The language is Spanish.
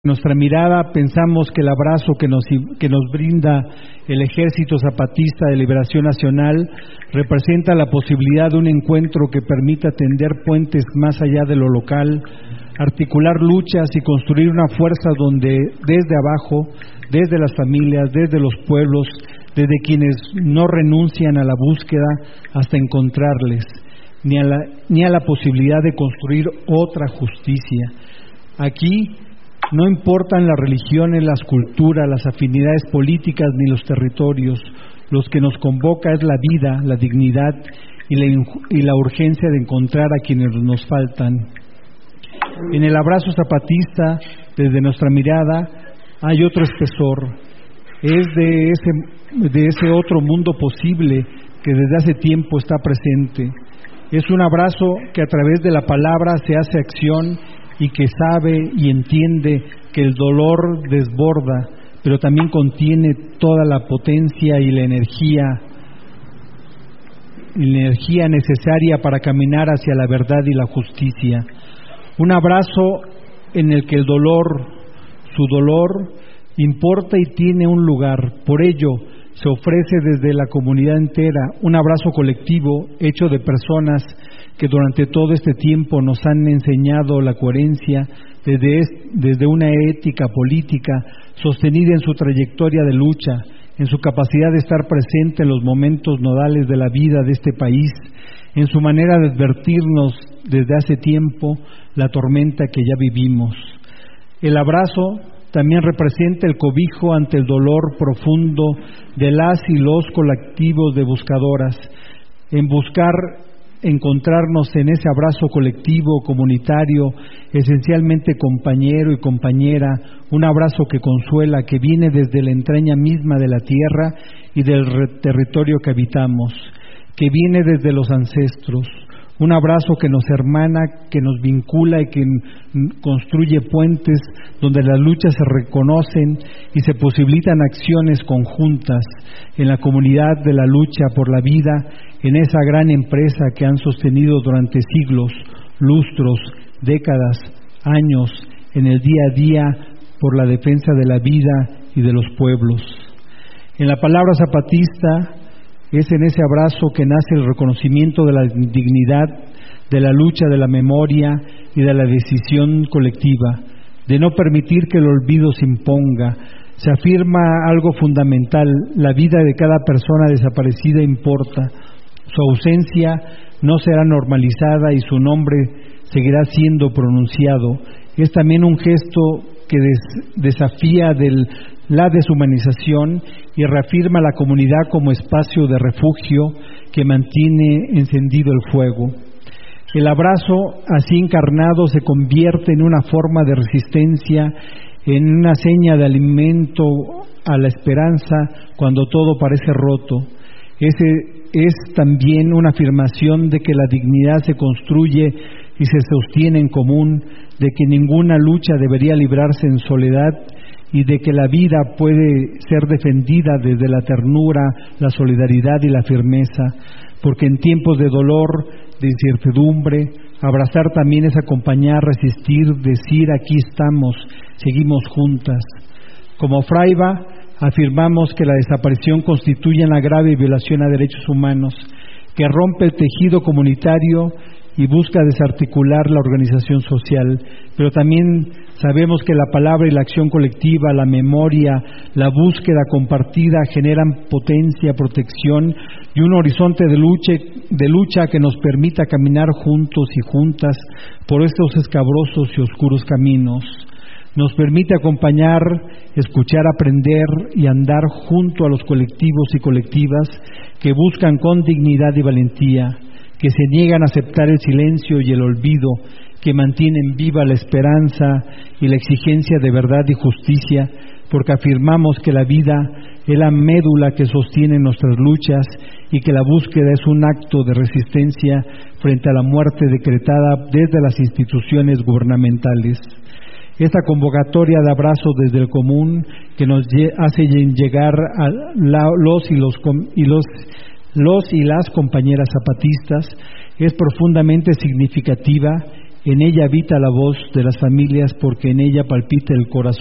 Nuestra mirada pensamos que el abrazo que nos brinda el Ejército Zapatista de Liberación Nacional representa la posibilidad de un encuentro que permita tender puentes más allá de lo local, articular luchas y construir una fuerza donde desde abajo, desde las familias, desde los pueblos, desde quienes no renuncian a la búsqueda hasta encontrarles, ni a la posibilidad de construir otra justicia. Aquí no importan las religiones, las culturas, las afinidades políticas ni los territorios. Los que nos convoca es la vida, la dignidad y la urgencia de encontrar a quienes nos faltan. En el abrazo zapatista, desde nuestra mirada, hay otro espesor. Es de ese otro mundo posible que desde hace tiempo está presente. Es un abrazo que a través de la palabra se hace acción y que sabe y entiende que el dolor desborda, pero también contiene toda la potencia y la energía necesaria para caminar hacia la verdad y la justicia. Un abrazo en el que su dolor importa y tiene un lugar. Por ello, se ofrece desde la comunidad entera un abrazo colectivo hecho de personas que durante todo este tiempo nos han enseñado la coherencia desde una ética política sostenida en su trayectoria de lucha, en su capacidad de estar presente en los momentos nodales de la vida de este país, en su manera de advertirnos desde hace tiempo la tormenta que ya vivimos. El abrazo también representa el cobijo ante el dolor profundo de las y los colectivos de buscadoras, en buscar encontrarnos en ese abrazo colectivo, comunitario, esencialmente compañero y compañera, un abrazo que consuela, que viene desde la entraña misma de la tierra y del territorio que habitamos, que viene desde los ancestros, un abrazo que nos hermana, que nos vincula y que construye puentes donde las luchas se reconocen y se posibilitan acciones conjuntas en la comunidad de la lucha por la vida, en esa gran empresa que han sostenido durante siglos, lustros, décadas, años, en el día a día por la defensa de la vida y de los pueblos. En la palabra zapatista es en ese abrazo que nace el reconocimiento de la dignidad, de la lucha, de la memoria y de la decisión colectiva, de no permitir que el olvido se imponga. Se afirma algo fundamental: la vida de cada persona desaparecida importa. Su ausencia no será normalizada y su nombre seguirá siendo pronunciado. Es también un gesto que desafía la deshumanización y reafirma a la comunidad como espacio de refugio que mantiene encendido el fuego. El abrazo así encarnado se convierte en una forma de resistencia, en una seña de alimento a la esperanza cuando todo parece roto. Es también una afirmación de que la dignidad se construye y se sostiene en común, de que ninguna lucha debería librarse en soledad y de que la vida puede ser defendida desde la ternura, la solidaridad y la firmeza, porque en tiempos de dolor, de incertidumbre, abrazar también es acompañar, resistir, decir aquí estamos, seguimos juntas. Como Fraiba, afirmamos que la desaparición constituye una grave violación a derechos humanos, que rompe el tejido comunitario y busca desarticular la organización social, pero también sabemos que la palabra y la acción colectiva, la memoria, la búsqueda compartida generan potencia, protección y un horizonte de lucha que nos permita caminar juntos y juntas por estos escabrosos y oscuros caminos. Nos permite acompañar, escuchar, aprender y andar junto a los colectivos y colectivas que buscan con dignidad y valentía, que se niegan a aceptar el silencio y el olvido, que mantienen viva la esperanza y la exigencia de verdad y justicia, porque afirmamos que la vida es la médula que sostiene nuestras luchas y que la búsqueda es un acto de resistencia frente a la muerte decretada desde las instituciones gubernamentales. Esta convocatoria de abrazo desde el común que nos hace llegar a los y las compañeras zapatistas es profundamente significativa En ella habita la voz de las familias porque en ella palpita el corazón